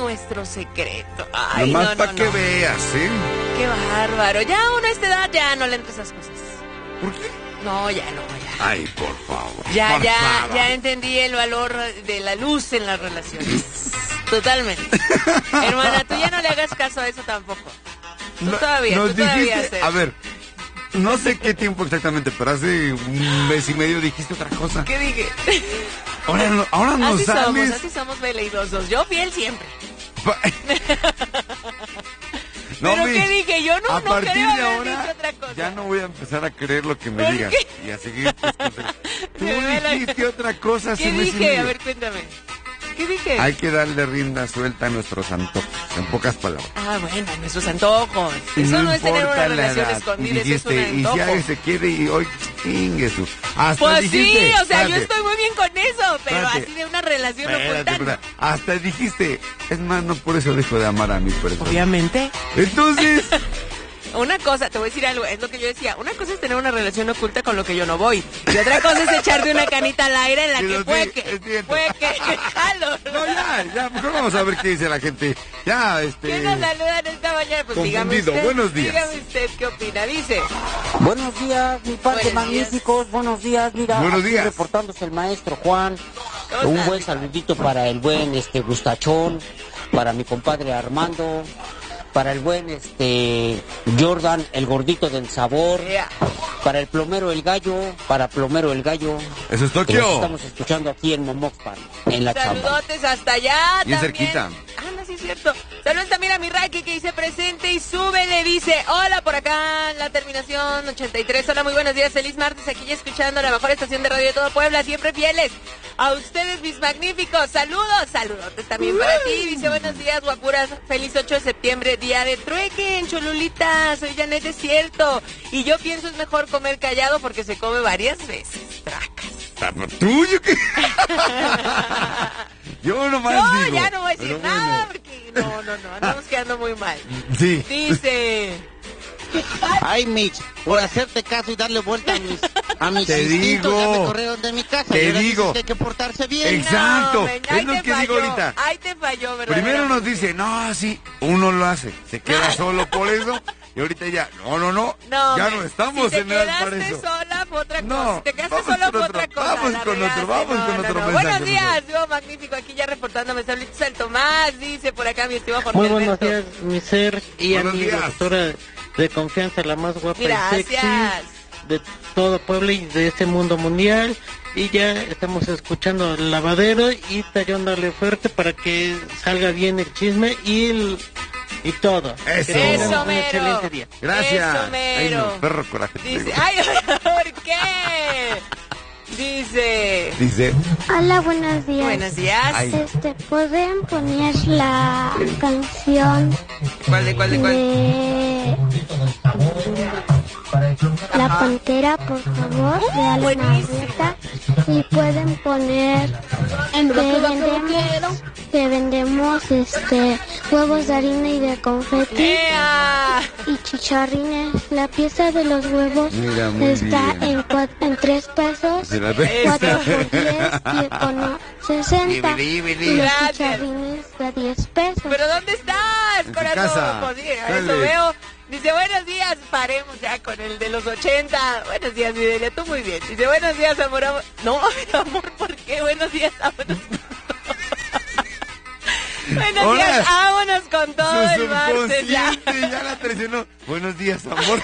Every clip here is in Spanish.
nuestro secreto. Ay, nomás para que veas, ¿eh? Qué bárbaro. Ya a una esta edad ya no le entro esas cosas. ¿Por qué? No, ya no, ya. Ay, por favor. Ya entendí el valor de la luz en las relaciones. Totalmente. Hermana, tú ya no le hagas caso a eso tampoco. Tú todavía haces. A ver, no sé qué tiempo exactamente, pero hace un mes y medio dijiste otra cosa. ¿Qué dije? Ahora no sales. Así somos veleidosos. Yo fiel siempre. No, ¿pero qué dije? Yo no a partir creo de haber ahora, dicho otra cosa. ya no voy a empezar a creer lo que me digas. Y a seguir tus consejos. Tú dijiste otra cosa hace ¿Qué mes y dije? medio. A ver, cuéntame. ¿Qué dije? Hay que darle rienda suelta a nuestros antojos, en pocas palabras. Ah, bueno, nuestros antojos. Eso no es tener una relación escondida, eso es un antojo. Y si alguien se quiere y hoy chingue su... Hasta pues dijiste, sí, o sea, espérate, yo estoy muy bien con eso, pero espérate, así de una relación ocultando. Hasta dijiste, es más, no por eso dejo de amar a mi persona. Obviamente. Entonces... Una cosa, te voy a decir algo, es lo que yo decía. Una cosa es tener una relación oculta con lo que yo no voy. Y otra cosa es echarte una canita al aire en la que puede que jalo. No, ya, mejor vamos a ver qué dice la gente. Ya, ¿Quién nos saludan esta mañana? Pues dígame usted. Buenos días. Dígame usted qué opina, dice. Buenos días, mi padre magníficos, buenos días, mira. Buenos días. Reportándose el maestro Juan. Un buen saludito para el buen Gustachón, para mi compadre Armando, para el buen Jordan, el gordito del sabor, para el plomero el gallo, Eso es Tokio. Los estamos escuchando aquí en Momoxpan, en la chamba. Saludotes hasta allá. Y también. cerquita. Ah, no, sí es cierto. Saludos también a mi Raki que dice presente y súbele, dice hola por acá, la terminación 83. Hola, muy buenos días, feliz martes, aquí ya escuchando la mejor estación de radio de todo Puebla, siempre fieles a ustedes, mis magníficos. Saludotes también para ti. Dice buenos días, guapuras, feliz 8 de septiembre, día de trueque en Cholulita. Soy Janet, es cierto. Y yo pienso es mejor comer callado porque se come varias veces. Tracas. ¿Tuyo qué? Yo nomás digo. Ya no voy a decir nada porque no, andamos quedando muy mal. Sí. Dice... Ay, Mitch, por hacerte caso y darle vuelta a mis te instintos, digo, ya me corrieron de mi casa. Te digo. Que hay que portarse bien. Exacto. No, es lo que digo ahorita. Ahí te falló, ¿verdad? Primero nos dice, no, sí, uno lo hace. Se queda solo por eso. Y ahorita ya, no, ya no estamos en edad para eso. Si te quedaste sola fue otra cosa. No, Si te quedaste sola fue otra cosa. Vamos con otro mensaje. Buenos días, yo magnífico, aquí ya reportándome. Saludos al Tomás, dice por acá mi estimado Jorge Muy buenos Alberto. días, mi ser y a Buenos mi días. doctora de confianza, la más guapa Gracias. y sexy de todo Puebla y de este mundo mundial. Y ya estamos escuchando el lavadero y tallándole fuerte para que salga bien el chisme y todo. Eso. Que tengan Eso, un mero. excelente día. Gracias. Eso, mero. Ay, no, perro coraje. Dice, ay, ¿por qué? Dice... Hola, buenos días. Buenos días. Ay. ¿Pueden poner la canción ¿Cuál? de La Pantera, por favor? De Alma Buenísimo. Rita. Y pueden poner que vendemos huevos de harina y de confeti ¡Ea! y chicharrines. La pieza de los huevos Mira, muy está bien. en 3 pesos. Se la ve. 4 por 10 y con 60. Y los Gracias. chicharrines a 10 pesos. ¿Pero dónde estás, En tu corazón? casa. Pues sí, a Dale. eso veo. Dice, buenos días, paremos ya con el de los 80. Buenos días, mi Delia, tú muy bien. Dice, buenos días, amor. No, amor, ¿por qué? Buenos días, vámonos. Buenos días, vámonos con todo Su el martes ya. subconsciente ya la traicionó. Buenos días, amor.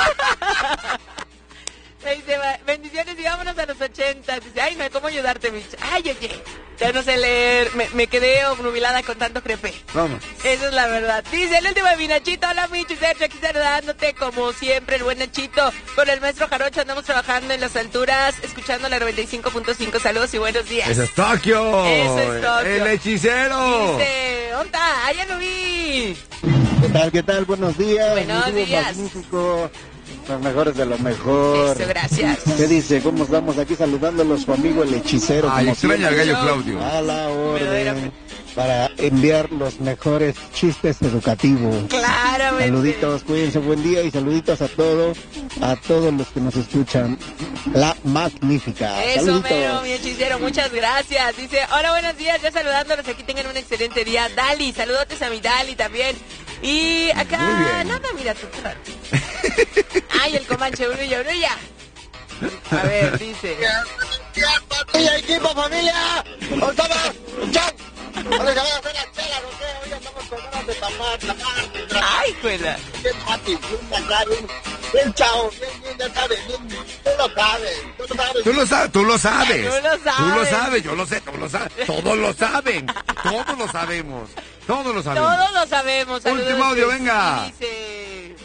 Me dice, bendiciones y vámonos a los 80. Dice, ay, no hay cómo ayudarte, bicho. Ay, oye, ya no sé leer. Me quedé obnubilada con tanto crepe. Vamos. Esa es la verdad. Dice el último de mi Nachito. Hola, Micho y Sergio, aquí saludándote como siempre, el buen Nachito. Con el maestro Jarocho andamos trabajando en las alturas, escuchando la 95.5. Saludos y buenos días. Eso es Tokio. Eso es Tokio. El hechicero. Dice, ¿dónde está? ¡Ah, ya lo vi! ¿Qué tal? Buenos días. Buenos días. Magnífico. Los mejores de lo mejor. Eso, gracias. ¿Qué dice? ¿Cómo estamos aquí saludándolos? Su amigo el hechicero. Ay, como extraña al siempre. gallo Claudio. A la orden. para enviar los mejores chistes educativos. Claramente. Saluditos, cuídense, buen día y saluditos a todos los que nos escuchan. La magnífica. Eso, Saluditos. mero, mi hechicero, muchas gracias. Dice, hola, buenos días, ya saludándolos, aquí tengan un excelente día. Dali, saludotes a mi Dali también. Y acá, nada, mira tú. Ay, el Comanche, brulla. A ver, dice. ¡Familia, equipo, familia! ¡Estamos! ¡Chan! ¡Ahora se van a hacer las chelas, no sé! Hoy andamos con ganas de tapar. ¡Ay, juela! Bien fácil, bien chao, bien, ya sabes, bien, tú lo sabes. Tú lo sabes. Tú lo sabes. Tú lo sabes, yo lo sé, tú lo sabes. Todos lo saben. Todos lo sabemos. Todos lo sabemos. Todos lo sabemos. Saludos. Último audio, venga. Dice...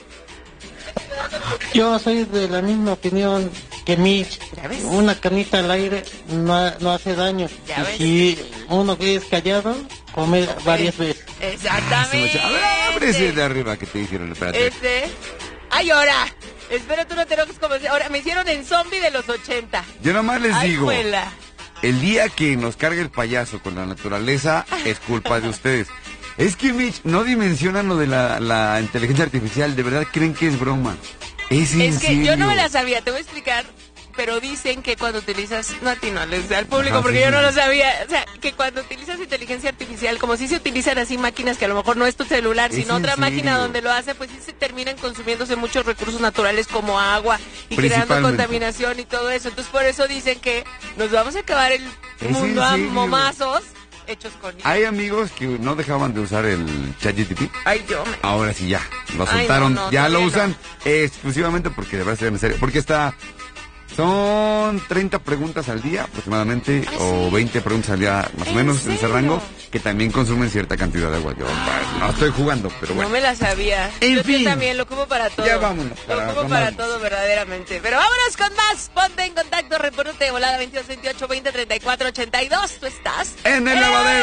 Yo soy de la misma opinión que Mitch. Una canita al aire no hace daño. Y si uno que es callado, come varias veces. Exactamente. A ver, ábrese de arriba que te dijeron. Espérate. ¡Ay, ahora! Espero tú no te enojes como... Ahora, me hicieron en zombie de los 80. Yo nomás les digo, Juela. el día que nos cargue el payaso con la naturaleza es culpa de ustedes. Es que, Mitch, no dimensionan lo de la inteligencia artificial. De verdad creen que es broma. Es en que serio. yo no me la sabía, te voy a explicar. Pero dicen que cuando utilizas, no a ti, no, al público, Ajá, porque sí, yo no sí. lo sabía. O sea, que cuando utilizas inteligencia artificial, como si se utilizan así máquinas que a lo mejor no es tu celular, ¿Es sino en otra máquina serio? donde lo hace, pues sí se terminan consumiéndose muchos recursos naturales como agua y creando Principalmente. contaminación y todo eso. Entonces, por eso dicen que nos vamos a acabar el ¿Es mundo en a serio? momazos hechos con... Hay amigos que no dejaban de usar el ChatGPT. Ay, yo me... Ahora sí ya, lo Ay, soltaron, no, ya lo todavía usan exclusivamente porque de verdad se necesario. Porque son 30 preguntas al día aproximadamente, o 20 preguntas al día más o ¿En menos en ese serio? rango, que también consumen cierta cantidad de agua. Yo no estoy jugando, pero bueno. No me la sabía. En Yo fin. también lo ocupo para todo. Ya vámonos, Lo para ocupo para tomarnos. todo verdaderamente. Pero vámonos con más. Ponte en contacto, repórtate de volada 22 28 20 34 82. ¿Tú estás? En el lavadero.